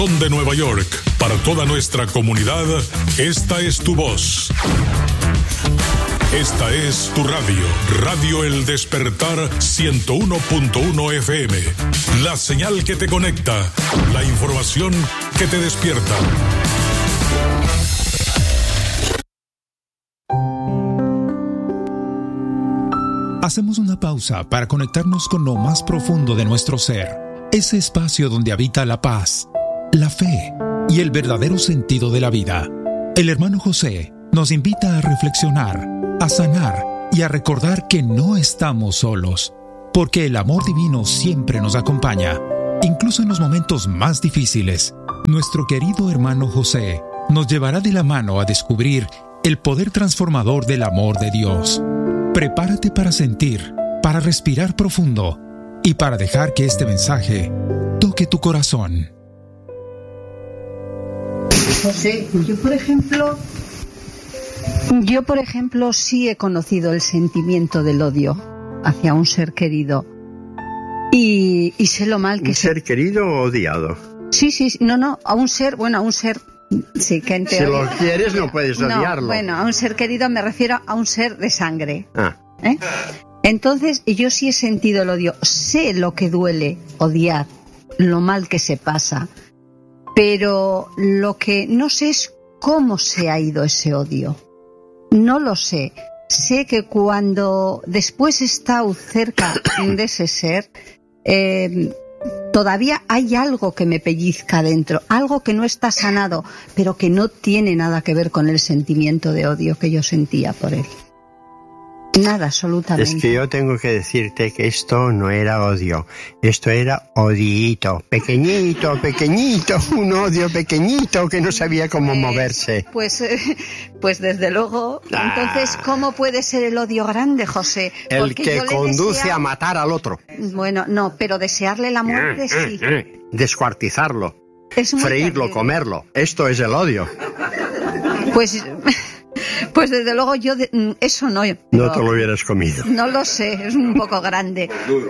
De Nueva York, para toda nuestra comunidad, esta es tu voz. Esta es tu radio, Radio El Despertar 101.1 FM. La señal que te conecta, la información que te despierta. Hacemos una pausa para conectarnos con lo más profundo de nuestro ser, ese espacio donde habita la paz, la fe y el verdadero sentido de la vida. El hermano José nos invita a reflexionar, a sanar y a recordar que no estamos solos, porque el amor divino siempre nos acompaña, incluso en los momentos más difíciles. Nuestro querido hermano José nos llevará de la mano a descubrir el poder transformador del amor de Dios. Prepárate para sentir, para respirar profundo y para dejar que este mensaje toque tu corazón. José, yo por ejemplo sí he conocido el sentimiento del odio hacia un ser querido y sé lo mal que ¿Un ser querido o odiado? Sí, no, a un ser sí, que en teoría, si lo quieres no puedes odiarlo. Bueno, a un ser querido me refiero a un ser de sangre. ¿Eh? Entonces yo sí he sentido el odio, sé lo que duele odiar, lo mal que se pasa. Pero lo que no sé es cómo se ha ido ese odio. No lo sé. Sé que cuando después he estado cerca de ese ser, todavía hay algo que me pellizca dentro, algo que no está sanado, pero que no tiene nada que ver con el sentimiento de odio que yo sentía por él. Nada, absolutamente. Es que yo tengo que decirte que esto no era odio, esto era odiito, pequeñito, un odio pequeñito que no sabía cómo moverse. Pues desde luego. Entonces, ¿cómo puede ser el odio grande, José? El que conduce a matar al otro. Bueno, no, pero desearle la muerte sí. Descuartizarlo, freírlo, terrible. Comerlo, esto es el odio. Pues desde luego yo eso no. No te lo hubieras comido. No lo sé, es un poco grande.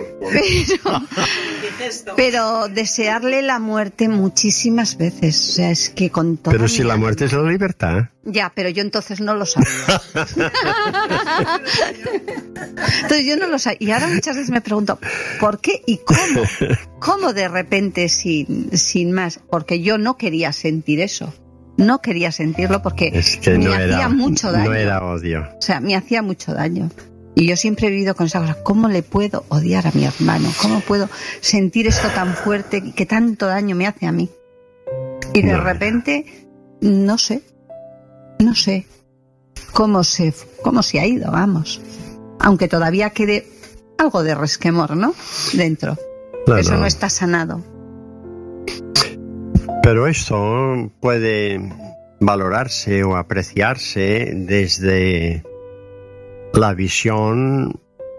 Pero desearle la muerte muchísimas veces. O sea, es que con todo. Pero si la muerte es la libertad. Ya, pero yo entonces no lo sabía. Entonces yo no lo sabía. Y ahora muchas veces me pregunto, ¿por qué y cómo? ¿Cómo de repente sin más? Porque yo no quería sentir eso. No quería sentirlo porque es que me hacía mucho daño. No era odio. O sea, me hacía mucho daño. Y yo siempre he vivido con esa cosa. ¿Cómo le puedo odiar a mi hermano? ¿Cómo puedo sentir esto tan fuerte y que tanto daño me hace a mí? Y de repente, no sé cómo se ha ido, vamos. Aunque todavía quede algo de resquemor, ¿no? Dentro. Eso no está sanado. Pero esto puede valorarse o apreciarse desde la visión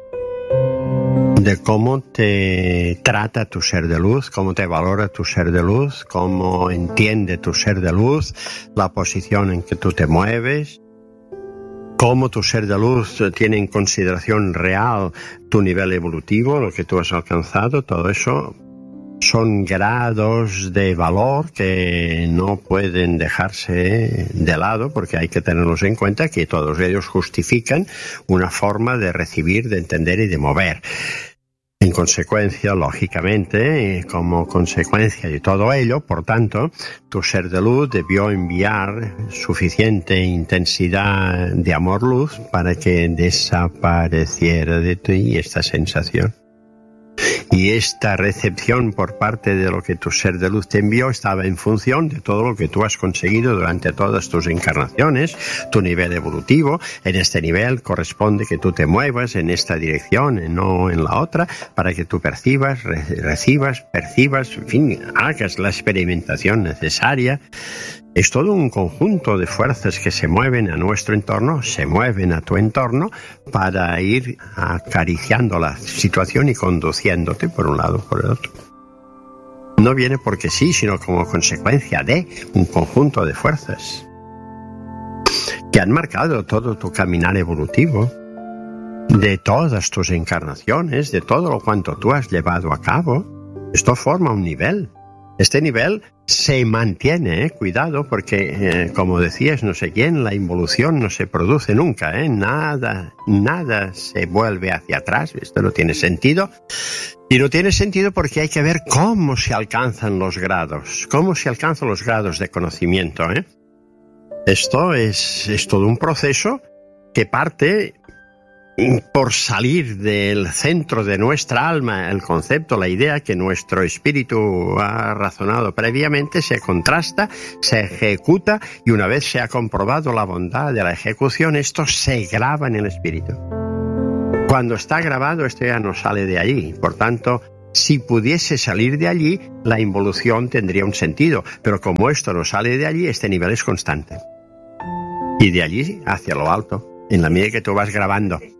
de cómo te trata tu ser de luz, cómo te valora tu ser de luz, cómo entiende tu ser de luz, la posición en que tú te mueves, cómo tu ser de luz tiene en consideración real tu nivel evolutivo, lo que tú has alcanzado. Todo eso son grados de valor que no pueden dejarse de lado, porque hay que tenerlos en cuenta, que todos ellos justifican una forma de recibir, de entender y de mover. En consecuencia, lógicamente, como consecuencia de todo ello, por tanto, tu ser de luz debió enviar suficiente intensidad de amor-luz para que desapareciera de ti esta sensación. Y esta recepción por parte de lo que tu ser de luz te envió estaba en función de todo lo que tú has conseguido durante todas tus encarnaciones, tu nivel evolutivo. En este nivel corresponde que tú te muevas en esta dirección, no en la otra, para que tú percibas, recibas, percibas, en fin, hagas la experimentación necesaria. Es todo un conjunto de fuerzas que se mueven a nuestro entorno, se mueven a tu entorno para ir acariciando la situación y conduciéndote por un lado o por el otro. No viene porque sí, sino como consecuencia de un conjunto de fuerzas que han marcado todo tu caminar evolutivo, de todas tus encarnaciones, de todo lo cuanto tú has llevado a cabo. Esto forma un nivel. Este nivel se mantiene, cuidado, porque como decías no sé quién, la involución no se produce nunca, nada se vuelve hacia atrás, esto no tiene sentido. Y no tiene sentido porque hay que ver cómo se alcanzan los grados, de conocimiento. Esto es todo un proceso que parte por salir del centro de nuestra alma, el concepto, la idea que nuestro espíritu ha razonado previamente, se contrasta, se ejecuta y una vez se ha comprobado la bondad de la ejecución, esto se graba en el espíritu. Cuando está grabado, esto ya no sale de allí. Por tanto, si pudiese salir de allí, la involución tendría un sentido. Pero como esto no sale de allí, este nivel es constante. Y de allí hacia lo alto, en la medida que tú vas grabando.